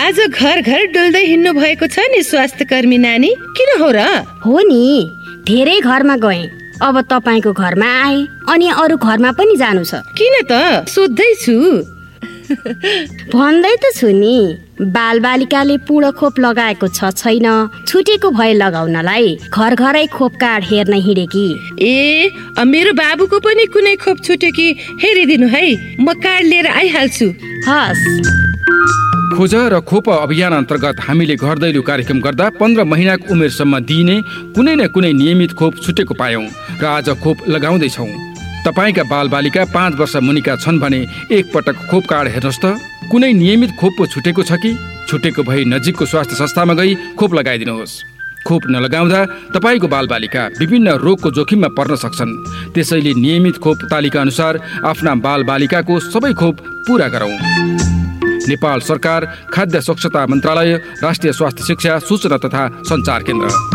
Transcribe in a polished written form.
आज घर घर डुल्दै हिँड्नु भएको छ नि स्वास्थ्य कर्मी नानी, किन हो र? हो नि, धेरै घरमा गएँ, अब तपाईको घरमा आए अनि अरू घरमा पनि जानु छ। किन त? सोध्दै छु। भन्दै त छु नि, बालबालिकाले पूर्ण खोप लगाएको छ छैन, छुटेको भए लगाउनलाई घर घरै खोप कार्ड हेर्न हिँडेकी। ए, मेरो बाबुको पनि कुनै खोप छुट्यो कि हेरिदिनु है, म कार्ड लिएर आइहाल्छु। हस्। खोज र खोप अभियान अन्तर्गत हामीले घर दैलो कार्यक्रम गर्दा 15 महिनाको उमेरसम्म दिइने कुनै न कुनै नियमित खोप छुटेको पायौं र आज खोप लगाउँदैछौँ। तपाईका बालबालिका 5 वर्ष मुनिका छन् भने एक पटक खोप कार्ड हेर्नुहोस् त। कुनै नियमित खोप पो छुटेको छ कि? छुटेको भए नजिकको स्वास्थ्य संस्थामा गई खोप लगाइदिनुहोस्। खोप नलगाउँदा तपाईको बालबालिका विभिन्न रोगको जोखिममा पर्न सक्छन्। त्यसैले नियमित खोप तालिका अनुसार आफ्ना बालबालिकाको सबै खोप पूरा गरौँ। नेपाल सरकार, खाद्य स्वच्छता मन्त्रालय, राष्ट्रिय स्वास्थ्य शिक्षा, सूचना तथा सञ्चार केन्द्र।